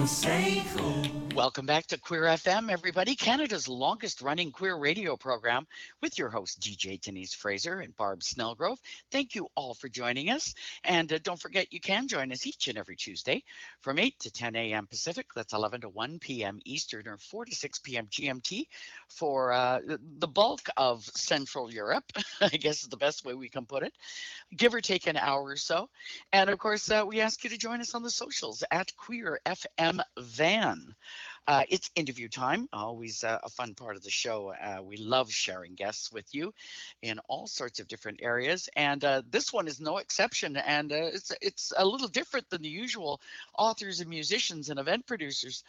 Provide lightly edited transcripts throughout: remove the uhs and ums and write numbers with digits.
Welcome back to Queer FM, everybody, Canada's longest running queer radio program with your hosts, DJ Denise Fraser and Barb Snellgrove. Thank you all for joining us. And don't forget, you can join us each and every Tuesday from 8 to 10 a.m. Pacific. That's 11 to 1 p.m. Eastern or 4 to 6 p.m. GMT for the bulk of Central Europe, I guess is the best way we can put it, give or take an hour or so. And of course, we ask you to join us on the socials at Queer FM Van. It's interview time, always a fun part of the show. We love sharing guests with you in all sorts of different areas. And this one is no exception. And it's a little different than the usual authors and musicians and event producers.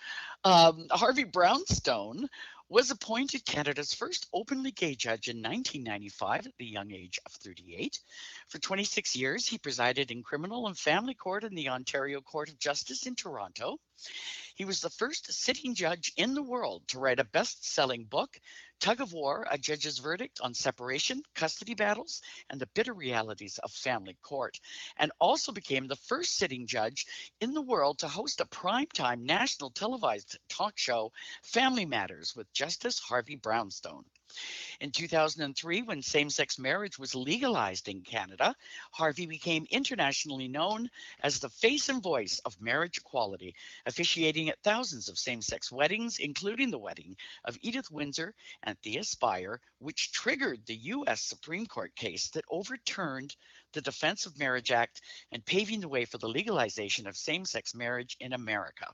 Harvey Brownstone was appointed Canada's first openly gay judge in 1995 at the young age of 38. For 26 years, he presided in criminal and family court in the Ontario Court of Justice in Toronto. He was the first sitting judge in the world to write a best-selling book, Tug of War, A Judge's Verdict on Separation, Custody Battles, and the Bitter Realities of Family Court, and also became the first sitting judge in the world to host a primetime national televised talk show, Family Matters, with Justice Harvey Brownstone. In 2003, when same-sex marriage was legalized in Canada, Harvey became internationally known as the face and voice of marriage equality, officiating at thousands of same-sex weddings, including the wedding of Edith Windsor and Thea Spire, which triggered the U.S. Supreme Court case that overturned the Defense of Marriage Act and paving the way for the legalization of same-sex marriage in America.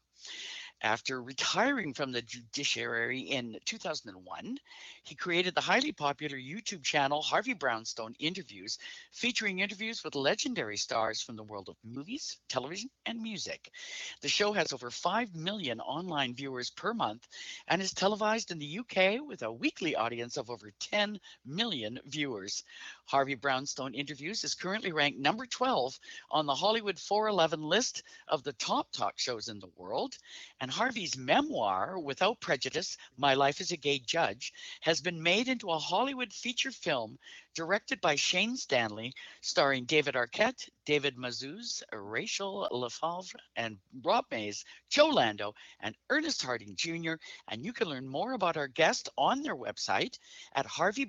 After retiring from the judiciary in 2001, he created the highly popular YouTube channel Harvey Brownstone Interviews, featuring interviews with legendary stars from the world of movies, television, and music. The show has over 5 million online viewers per month and is televised in the UK with a weekly audience of over 10 million viewers. Harvey Brownstone Interviews is currently ranked number 12 on the Hollywood 411 list of the top talk shows in the world. And Harvey's memoir, Without Prejudice, My Life as a Gay Judge, has been made into a Hollywood feature film directed by Shane Stanley, starring David Arquette, David Mazouz, Rachel Lefevre, and Rob Mays, Joe Lando, and Ernest Harding Jr. And you can learn more about our guest on their website at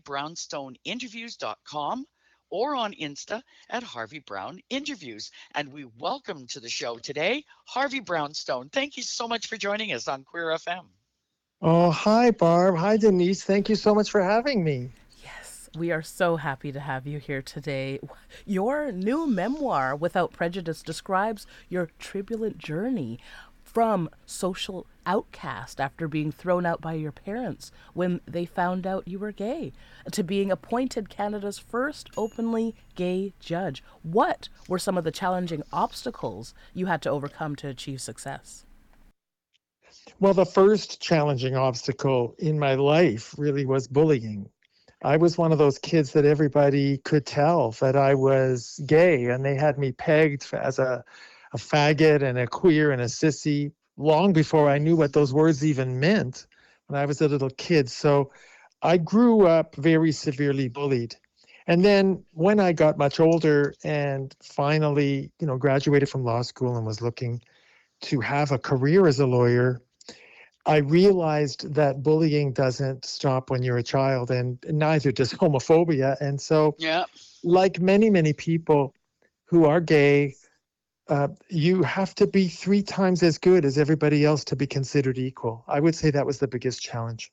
harveybrownstoneInterviews.com or on Insta at Harvey Brown Interviews. And we welcome to the show today, Harvey Brownstone. Thank you so much for joining us on Queer FM. Oh, hi, Barb. Hi, Denise. Thank you so much for having me. Yes, we are so happy to have you here today. Your new memoir, Without Prejudice, describes your turbulent journey from social outcast after being thrown out by your parents when they found out you were gay, to being appointed Canada's first openly gay judge. What were some of the challenging obstacles you had to overcome to achieve success? Well, the first challenging obstacle in my life really was bullying. I was one of those kids that everybody could tell that I was gay, and they had me pegged as a faggot and a queer and a sissy long before I knew what those words even meant when I was a little kid. So I grew up very severely bullied. And then when I got much older and finally, graduated from law school and was looking to have a career as a lawyer, I realized that bullying doesn't stop when you're a child, and neither does homophobia. And so, like many, many people who are gay, you have to be 3 times as good as everybody else to be considered equal. I would say that was the biggest challenge.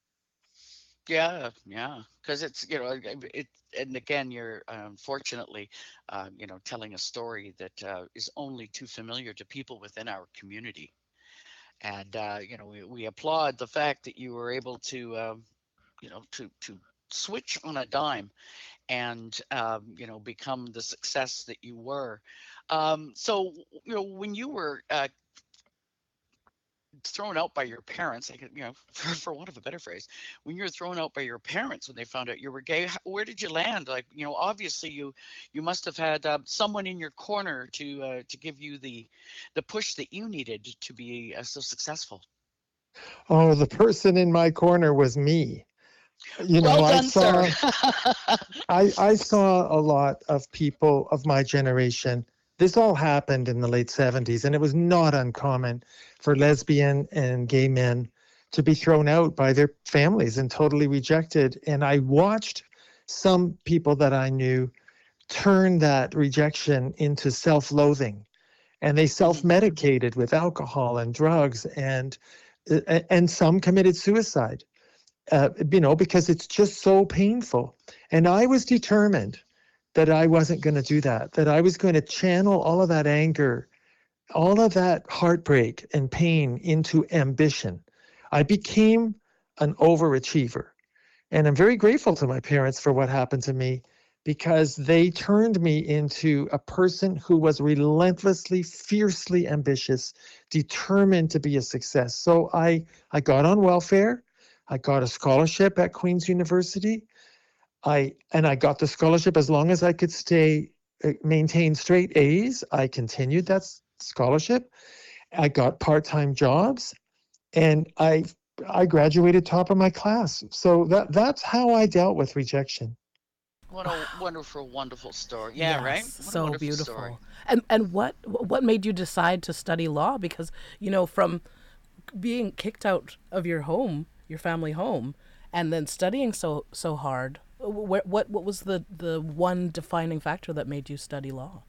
Yeah, because it's, and again, you're unfortunately, telling a story that is only too familiar to people within our community. And, we applaud the fact that you were able to, to switch on a dime and, become the success that you were. So, when you were thrown out by your parents, for want of a better phrase, when you were thrown out by your parents when they found out you were gay, where did you land? Obviously you must have had someone in your corner to give you the push that you needed to be so successful. Oh, the person in my corner was me. Well done, I saw a lot of people of my generation This all happened in the late 70s, and it was not uncommon for lesbian and gay men to be thrown out by their families and totally rejected. And I watched some people that I knew turn that rejection into self-loathing, and they self-medicated with alcohol and drugs, and some committed suicide, because it's just so painful. And I was determined that I wasn't going to do that I was going to channel all of that anger, all of that heartbreak and pain into ambition. I became an overachiever. And I'm very grateful to my parents for what happened to me, because they turned me into a person who was relentlessly, fiercely ambitious, determined to be a success. So I got on welfare. I got a scholarship at Queen's University. I got the scholarship as long as I could maintain straight A's. I continued that scholarship. I got part-time jobs, and I graduated top of my class. So that's how I dealt with rejection. What a wonderful, wonderful story. Yeah, right? Yes, What a so wonderful beautiful. story. And what made you decide to study law? Because, from being kicked out of your home, your family home, and then studying so hard, what was the one defining factor that made you study law?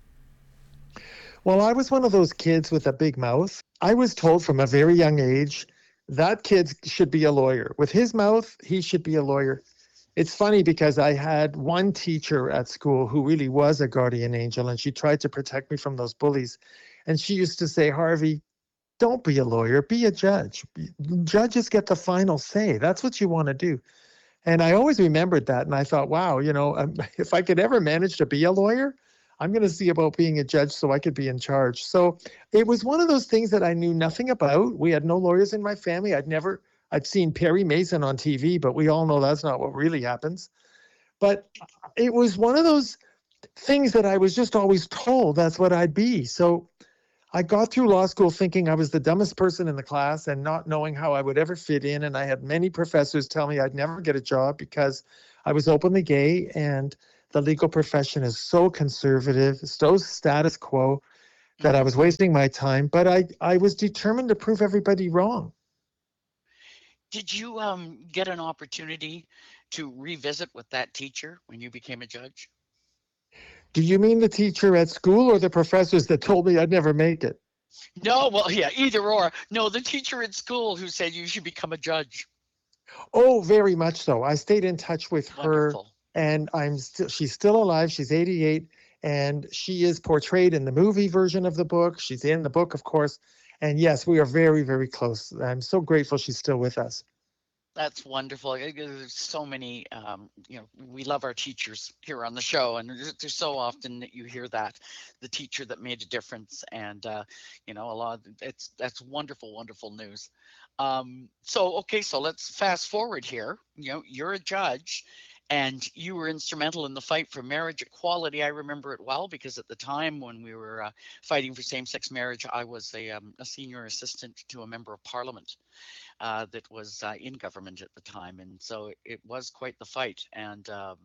Well, I was one of those kids with a big mouth. I was told from a very young age, that kid should be a lawyer. With his mouth, he should be a lawyer. It's funny because I had one teacher at school who really was a guardian angel, and she tried to protect me from those bullies. And she used to say, Harvey, don't be a lawyer, be a judge. Judges get the final say. That's what you want to do. And I always remembered that. And I thought, wow, if I could ever manage to be a lawyer, I'm going to see about being a judge so I could be in charge. So it was one of those things that I knew nothing about. We had no lawyers in my family. I'd seen Perry Mason on TV, but we all know that's not what really happens. But it was one of those things that I was just always told that's what I'd be. So I got through law school thinking I was the dumbest person in the class and not knowing how I would ever fit in. And I had many professors tell me I'd never get a job because I was openly gay, and the legal profession is so conservative, so status quo, that I was wasting my time. But I was determined to prove everybody wrong. Did you get an opportunity to revisit with that teacher when you became a judge? Do you mean the teacher at school or the professors that told me I'd never make it? No, well, yeah, either or. No, the teacher at school who said you should become a judge. Oh, very much so. I stayed in touch with her, Wonderful. and she's still alive. She's 88, and she is portrayed in the movie version of the book. She's in the book, of course. And yes, we are very, very close. I'm so grateful she's still with us. That's wonderful. There's so many, we love our teachers here on the show, and there's so often that you hear that, the teacher that made a difference, and a lot. That's wonderful, wonderful news. So let's fast forward here. You're a judge, and you were instrumental in the fight for marriage equality. I remember it well because at the time when we were fighting for same-sex marriage, I was a senior assistant to a member of parliament that was in government at the time. And so it was quite the fight. And,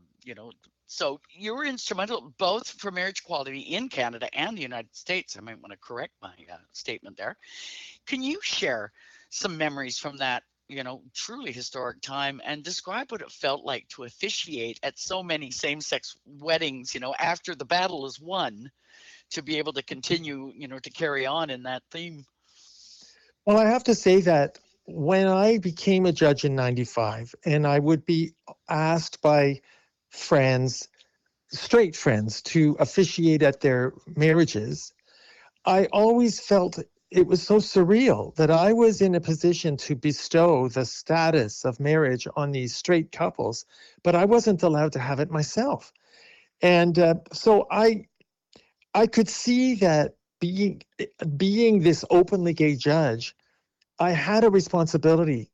so you were instrumental both for marriage equality in Canada and the United States. I might want to correct my statement there. Can you share some memories from that, truly historic time, and describe what it felt like to officiate at so many same-sex weddings, after the battle is won, to be able to continue, to carry on in that theme? Well, I have to say that when I became a judge in 95, and I would be asked by friends, straight friends, to officiate at their marriages, I always felt it was so surreal that I was in a position to bestow the status of marriage on these straight couples, but I wasn't allowed to have it myself. And so I could see that being this openly gay judge, I had a responsibility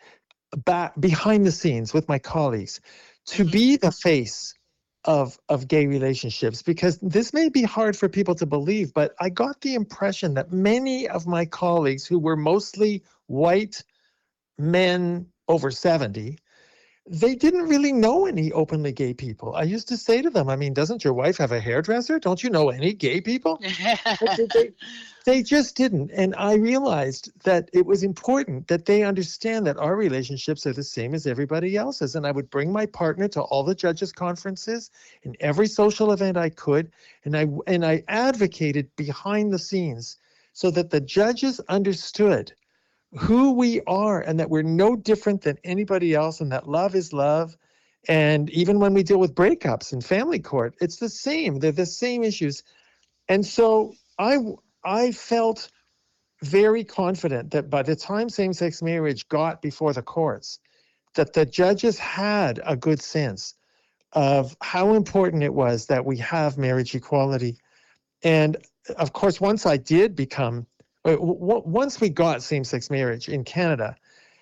behind the scenes with my colleagues to be the face of gay relationships, because this may be hard for people to believe, but I got the impression that many of my colleagues, who were mostly white men over 70, they didn't really know any openly gay people. I used to say to them, I mean, doesn't your wife have a hairdresser? Don't you know any gay people? But they just didn't. And I realized that it was important that they understand that our relationships are the same as everybody else's. And I would bring my partner to all the judges' conferences and every social event I could. And I advocated behind the scenes so that the judges understood who we are and that we're no different than anybody else and that love is love. And even when we deal with breakups in family court, it's the same. They're the same issues. And so I felt very confident that by the time same-sex marriage got before the courts, that the judges had a good sense of how important it was that we have marriage equality. And of course, once I did become, once we got same-sex marriage in Canada,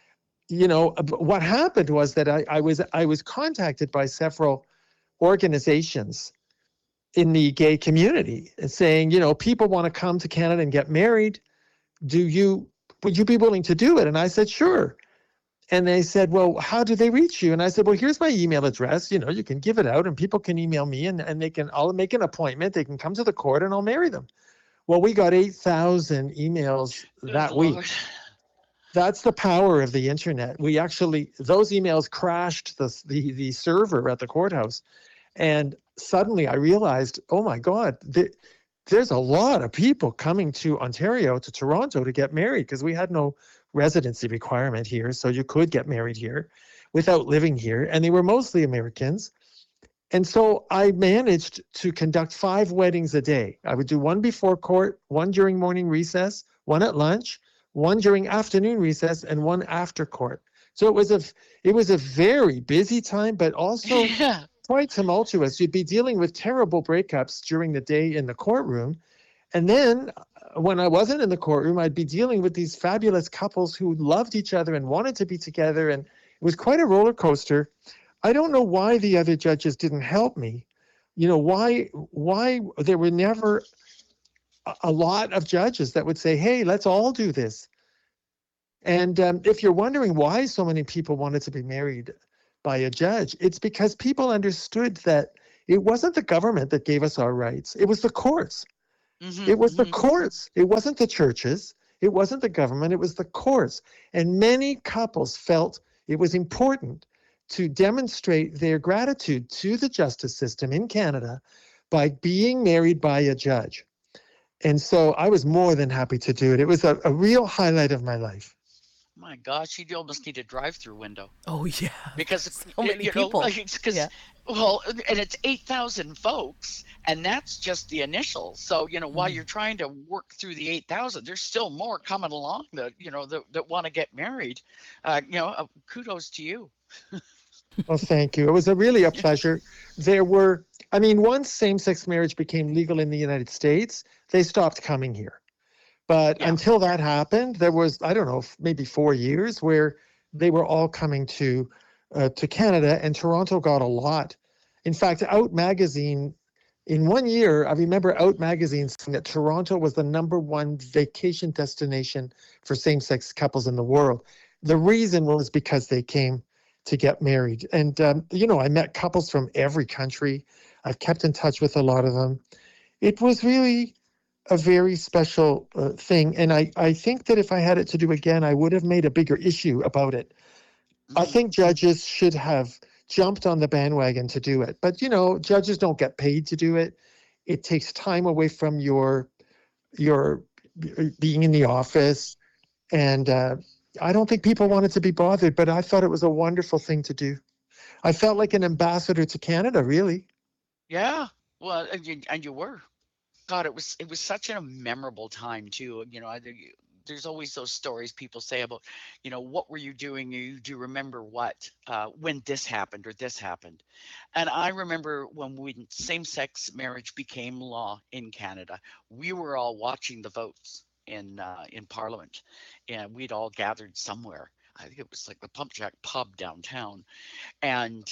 what happened was that I was contacted by several organizations in the gay community saying, people want to come to Canada and get married. Would you be willing to do it? And I said, sure. And they said, well, how do they reach you? And I said, well, here's my email address. You can give it out and people can email me and I'll make an appointment. They can come to the court and I'll marry them. Well, we got 8,000 emails that week. That's the power of the internet. Those emails crashed the server at the courthouse. And suddenly I realized, oh my God, there's a lot of people coming to Ontario, to Toronto to get married because we had no residency requirement here. So you could get married here without living here. And they were mostly Americans. And so I managed to conduct 5 weddings a day. I would do one before court, one during morning recess, one at lunch, one during afternoon recess, and one after court. So it was a very busy time, but also quite tumultuous. You'd be dealing with terrible breakups during the day in the courtroom. And then when I wasn't in the courtroom, I'd be dealing with these fabulous couples who loved each other and wanted to be together. And it was quite a roller coaster. I don't know why the other judges didn't help me. Why there were never a lot of judges that would say, hey, let's all do this. And if you're wondering why so many people wanted to be married by a judge, it's because people understood that it wasn't the government that gave us our rights. It was the courts. It was the courts. It wasn't the churches. It wasn't the government. It was the courts. And many couples felt it was important to demonstrate their gratitude to the justice system in Canada by being married by a judge. And so I was more than happy to do it. It was a real highlight of my life. My gosh, you almost need a drive-through window. Oh, yeah. Because so many people. Well, and it's 8,000 folks, and that's just the initial. So, while you're trying to work through the 8,000, there's still more coming along that, that want to get married. Kudos to you. Well, thank you. It was really a pleasure. Once same-sex marriage became legal in the United States, they stopped coming here. But until that happened, there was, I don't know, maybe 4 years where they were all coming to Canada, and Toronto got a lot. In fact, Out Magazine, in 1 year, I remember Out Magazine saying that Toronto was the #1 vacation destination for same-sex couples in the world. The reason was because they came to get married. And, I met couples from every country. I've kept in touch with a lot of them. It was really a very special thing. And I think that if I had it to do again, I would have made a bigger issue about it. I think judges should have jumped on the bandwagon to do it. But, judges don't get paid to do it. It takes time away from your being in the office. And I don't think people wanted to be bothered, but I thought it was a wonderful thing to do. I felt like an ambassador to Canada, really. Yeah. Well, and you were. God, it was such a memorable time too. There's always those stories people say about, what were you doing? You do remember what when this happened or this happened. And I remember when same-sex marriage became law in Canada, we were all watching the votes in Parliament, and we'd all gathered somewhere. I think it was like the Pump Jack pub downtown, and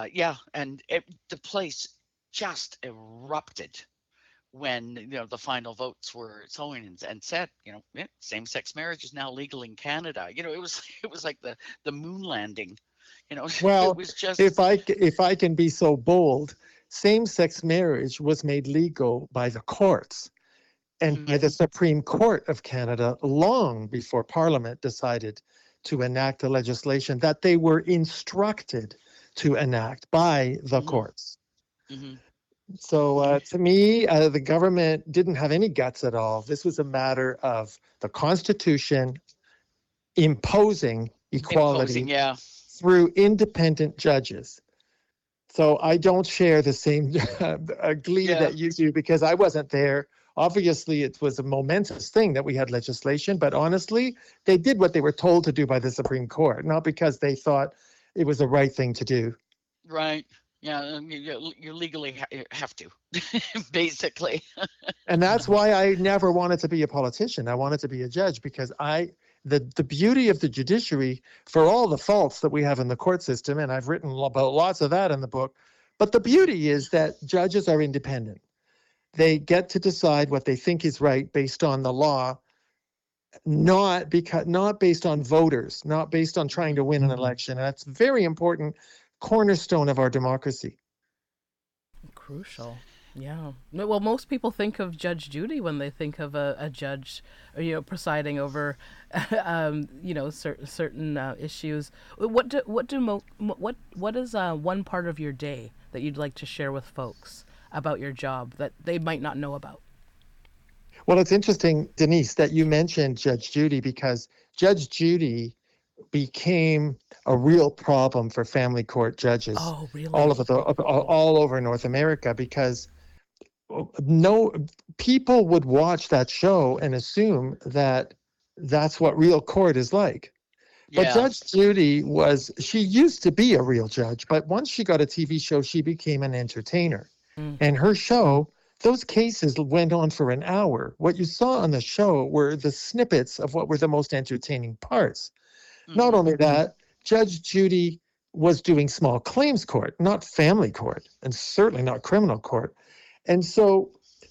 the place just erupted when the final votes were sown and said, same-sex marriage is now legal in Canada. It was like the moon landing You know, it Well, was just, if I can be so bold, same-sex marriage was made legal by the courts and mhm, by the Supreme Court of Canada long before Parliament decided to enact the legislation that they were instructed to enact by the mhm, courts. mhm. So to me, the government didn't have any guts at all. This was a matter of the Constitution imposing Imposing, equality yeah. through independent judges. So I don't share the same glee Yeah. that you do because I wasn't there. Obviously, it was a momentous thing that we had legislation, but honestly, they did what they were told to do by the Supreme Court, not because they thought it was the right thing to do. Right. Yeah. You legally have to, basically. And that's why I never wanted to be a politician. I wanted to be a judge because the beauty of the judiciary, for all the faults that we have in the court system, and I've written about lots of that in the book, but the beauty is that judges are independent. They get to decide what they think is right based on the law, not based on voters, not based on trying to win an election. And that's very important cornerstone of our democracy. Crucial. Yeah. Well, most people think of Judge Judy when they think of a judge, presiding over, certain issues. What is one part of your day that you'd like to share with folks about your job that they might not know about? Well, it's interesting, Denise, that you mentioned Judge Judy because Judge Judy became a real problem for family court judges Oh, all really? over all over North America because no people would watch that show and assume that that's what real court is like. But Yeah. Judge Judy she used to be a real judge, but once she got a TV show, she became an entertainer. Mm. And her show, those cases went on for an hour. What you saw on the show were the snippets of what were the most entertaining parts. Not Mhm. only that, Judge Judy was doing small claims court, not family court, and certainly not criminal court. And so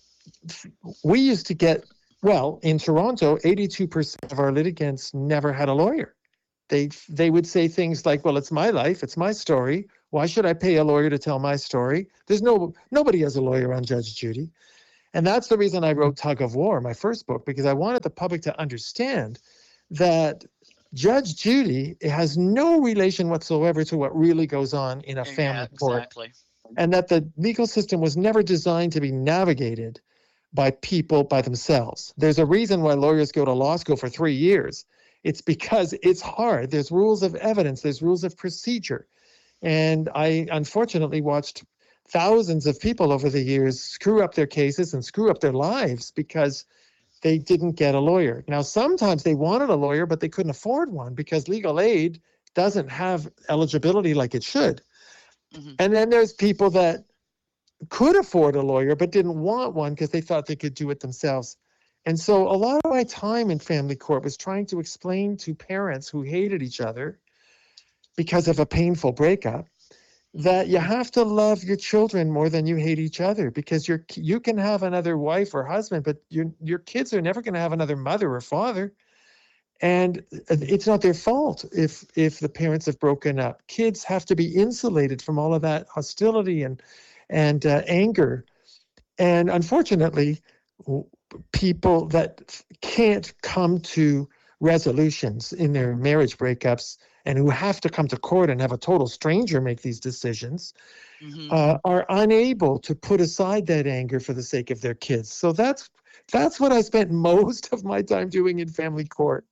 we used to get, well, in Toronto, 82% of our litigants never had a lawyer. They would say things like, well, it's my life, it's my story. Why should I pay a lawyer to tell my story? Nobody has a lawyer on Judge Judy. And that's the reason I wrote Tug of War, my first book, because I wanted the public to understand that Judge Judy has no relation whatsoever to what really goes on in a Yeah, family court, exactly. and that the legal system was never designed to be navigated by people by themselves. There's a reason why lawyers go to law school for 3 years. It's because it's hard. There's rules of evidence, there's rules of procedure. And I unfortunately watched thousands of people over the years screw up their cases and screw up their lives because they didn't get a lawyer. Now, sometimes they wanted a lawyer, but they couldn't afford one because legal aid doesn't have eligibility like it should. Mhm. And then there's people that could afford a lawyer, but didn't want one because they thought they could do it themselves. And so a lot of my time in family court was trying to explain to parents who hated each other because of a painful breakup that you have to love your children more than you hate each other, because you can have another wife or husband, but your kids are never going to have another mother or father. And it's not their fault if the parents have broken up. Kids have to be insulated from all of that hostility and anger. And unfortunately, people that can't come to resolutions in their marriage breakups and who have to come to court and have a total stranger make these decisions Mhm. are unable to put aside that anger for the sake of their kids. So that's what I spent most of my time doing in family court.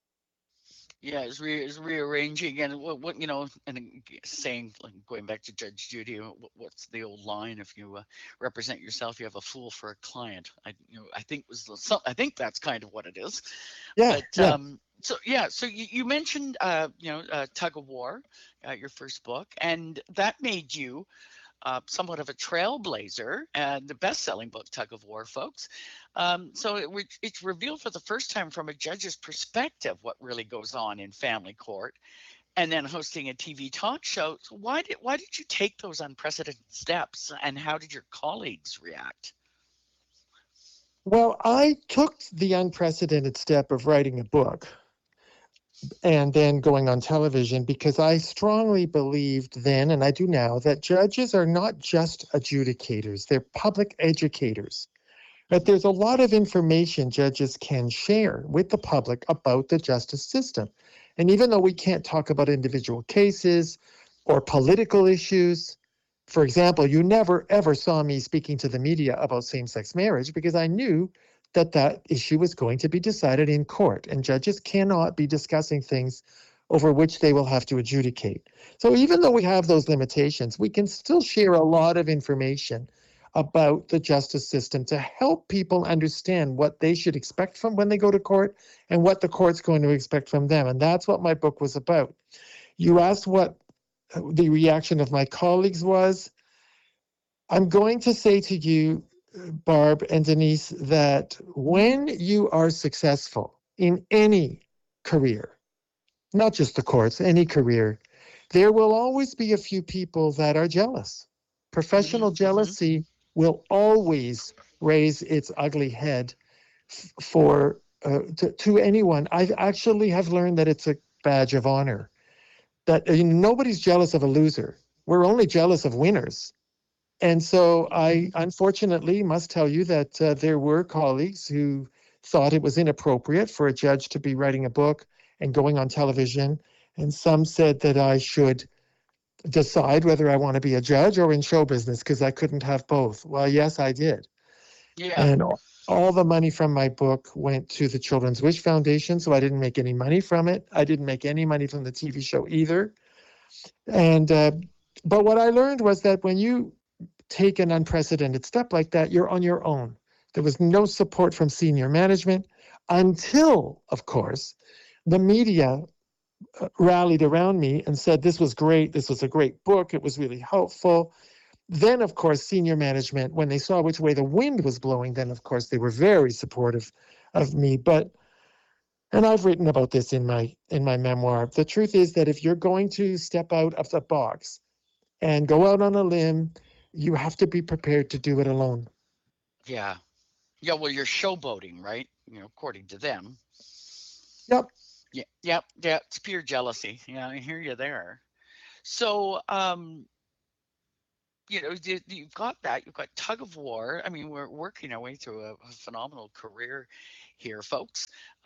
Yeah, it's rearranging and what and saying, like, going back to Judge Judy. What's the old line? If you represent yourself, you have a fool for a client. I think I think that's kind of what it is. Yeah, But yeah. so you mentioned Tug of War, your first book, and that made you somewhat of a trailblazer and the best-selling book, Tug of War, folks. It's revealed for the first time from a judge's perspective what really goes on in family court, and then hosting a TV talk show. So why did you take those unprecedented steps, and how did your colleagues react? Well, I took the unprecedented step of writing a book and then going on television, because I strongly believed then, and I do now, that judges are not just adjudicators, they're public educators. But there's a lot of information judges can share with the public about the justice system. And even though we can't talk about individual cases or political issues, for example, you never ever saw me speaking to the media about same-sex marriage because I knew that that issue was going to be decided in court, and judges cannot be discussing things over which they will have to adjudicate. So even though we have those limitations, we can still share a lot of information about the justice system to help people understand what they should expect from when they go to court and what the court's going to expect from them. And that's what my book was about. You asked what the reaction of my colleagues was. I'm going to say to you, Barb and Denise, that when you are successful in any career, not just the courts, any career, there will always be a few people that are jealous. Professional jealousy will always raise its ugly head to anyone. I actually have learned that it's a badge of honor, that nobody's jealous of a loser. We're only jealous of winners. And so I unfortunately must tell you that there were colleagues who thought it was inappropriate for a judge to be writing a book and going on television. And some said that I should decide whether I want to be a judge or in show business because I couldn't have both. Well, yes, I did. Yeah. And all the money from my book went to the Children's Wish Foundation, so I didn't make any money from it. I didn't make any money from the TV show either. And but what I learned was that when you take an unprecedented step like that, you're on your own. There was no support from senior management until, of course, the media rallied around me and said, this was great. This was a great book. It was really helpful. Then, of course, senior management, when they saw which way the wind was blowing, then, of course, they were very supportive of me. And I've written about this in my memoir. The truth is that if you're going to step out of the box and go out on a limb, you have to be prepared to do it alone. Yeah. Yeah, well, you're showboating, right? According to them. Yep. Yeah. It's pure jealousy. Yeah, I hear you there. So, you've got that. You've got tug of war. I mean, we're working our way through a phenomenal career here, folks.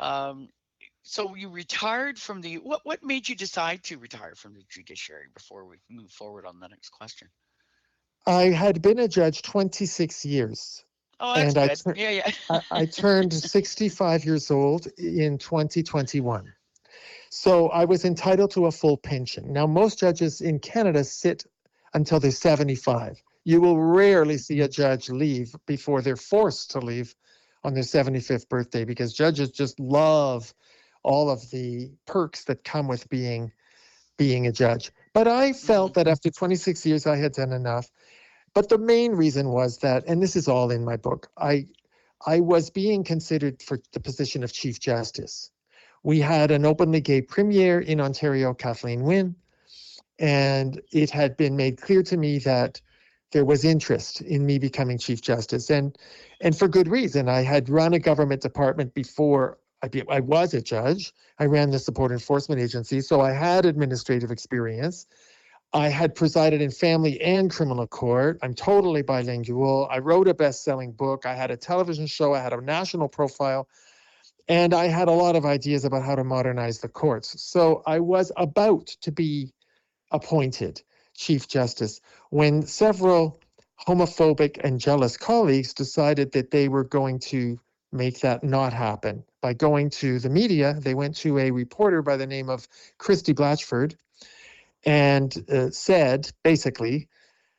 So you retired from the. What made you decide to retire from the judiciary before we move forward on the next question? I had been a judge 26 years. Oh, that's good. Yeah. I turned 65 years old in 2021. So I was entitled to a full pension. Now, most judges in Canada sit until they're 75. You will rarely see a judge leave before they're forced to leave on their 75th birthday, because judges just love all of the perks that come with being a judge. But I felt that after 26 years, I had done enough. But the main reason was that, and this is all in my book, I was being considered for the position of Chief Justice. We had an openly gay premier in Ontario, Kathleen Wynne, and it had been made clear to me that there was interest in me becoming Chief Justice, and for good reason. I had run a government department before I was a judge. I ran the Support Enforcement Agency, so I had administrative experience. I had presided in family and criminal court. I'm totally bilingual. I wrote a best-selling book. I had a television show. I had a national profile. And I had a lot of ideas about how to modernize the courts. So I was about to be appointed Chief Justice when several homophobic and jealous colleagues decided that they were going to make that not happen. By going to the media, they went to a reporter by the name of Christy Blatchford and said, basically,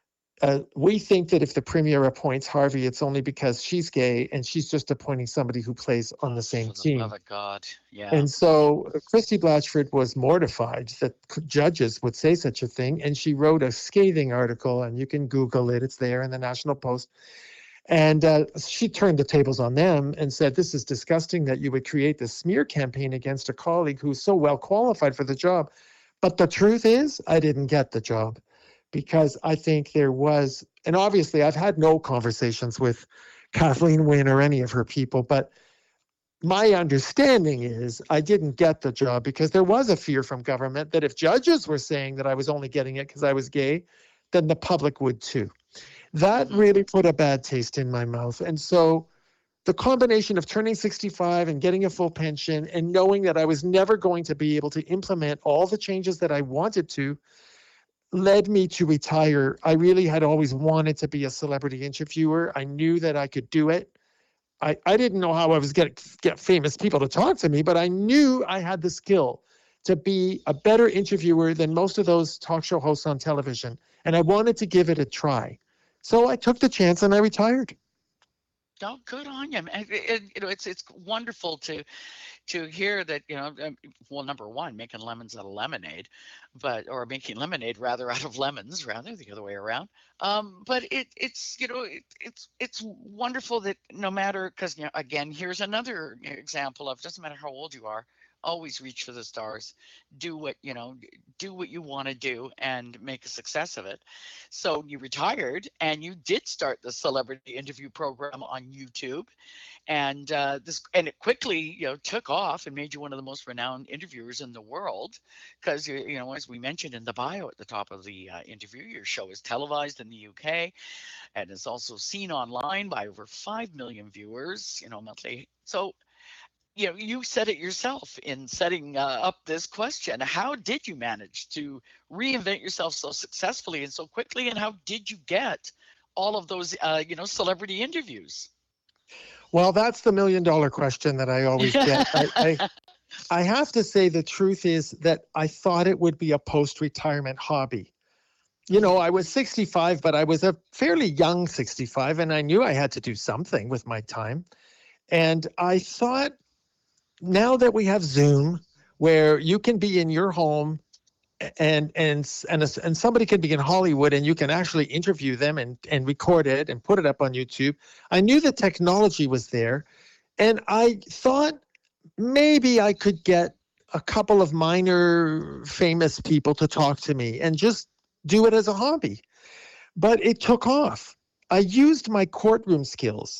we think that if the premier appoints Harvey, it's only because she's gay and she's just appointing somebody who plays on the same team. Love of God. Yeah. And so Christy Blatchford was mortified that judges would say such a thing. And she wrote a scathing article, and you can Google it. It's there in the National Post. And she turned the tables on them and said, this is disgusting that you would create this smear campaign against a colleague who's so well qualified for the job. But the truth is, I didn't get the job, because I think there was, and obviously I've had no conversations with Kathleen Wynne or any of her people, but my understanding is I didn't get the job because there was a fear from government that if judges were saying that I was only getting it because I was gay, then the public would too. That Mhm. really put a bad taste in my mouth. And so the combination of turning 65 and getting a full pension and knowing that I was never going to be able to implement all the changes that I wanted to led me to retire. I really had always wanted to be a celebrity interviewer. I knew that I could do it. I didn't know how I was going to get famous people to talk to me, but I knew I had the skill to be a better interviewer than most of those talk show hosts on television. And I wanted to give it a try. So I took the chance and I retired. Oh, good on you. It's wonderful to hear that, well, number one, making lemons out of lemonade, or making lemonade rather out of lemons, rather the other way around. But it's wonderful that no matter, because again, here's another example of doesn't matter how old you are, always reach for the stars, do what do what you want to do and make a success of it. So you retired and you did start the celebrity interview program on YouTube, and it quickly took off and made you one of the most renowned interviewers in the world, because as we mentioned in the bio at the top of the interview, your show is televised in the UK and is also seen online by over 5 million viewers monthly. So you said it yourself in setting up this question. How did you manage to reinvent yourself so successfully and so quickly, and how did you get all of those celebrity interviews? Well, that's the $1 million question that I always get. I have to say the truth is that I thought it would be a post-retirement hobby. I was 65, but I was a fairly young 65, and I knew I had to do something with my time. And I thought, now that we have Zoom, where you can be in your home and somebody can be in Hollywood and you can actually interview them and record it and put it up on YouTube. I knew the technology was there, and I thought maybe I could get a couple of minor famous people to talk to me and just do it as a hobby. But it took off. I used my courtroom skills.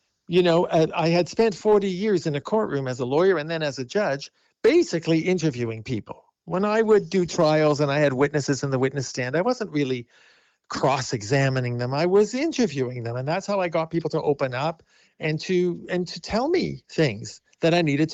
I had spent 40 years in a courtroom as a lawyer and then as a judge, basically interviewing people. When I would do trials and I had witnesses in the witness stand, I wasn't really cross-examining them. I was interviewing them, and that's how I got people to open up and to tell me things that I needed to